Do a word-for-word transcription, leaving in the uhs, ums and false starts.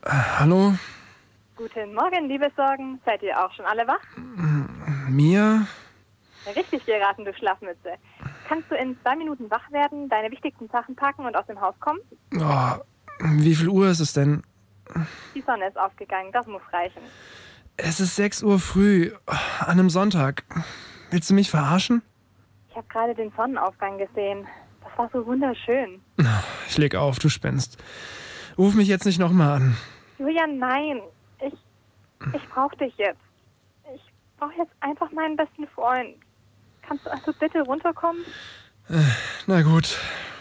Hallo? Guten Morgen, liebe Sorgen. Seid ihr auch schon alle wach? Mia? Richtig geraten, du Schlafmütze. Kannst du in zwei Minuten wach werden, deine wichtigsten Sachen packen und aus dem Haus kommen? Oh, wie viel Uhr ist es denn? Die Sonne ist aufgegangen, das muss reichen. Es ist sechs Uhr früh, an einem Sonntag. Willst du mich verarschen? Ich habe gerade den Sonnenaufgang gesehen. Das war so wunderschön. Ich leg auf, du spinnst. Ruf mich jetzt nicht nochmal an. Julian, nein. Ich, ich brauche dich jetzt. Ich brauche jetzt einfach meinen besten Freund. Kannst du also bitte runterkommen? Na gut,